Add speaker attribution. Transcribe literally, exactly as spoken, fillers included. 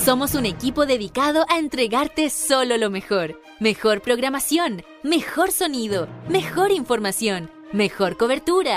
Speaker 1: Somos un equipo dedicado a entregarte solo lo mejor. Mejor programación, mejor sonido, mejor información, mejor cobertura.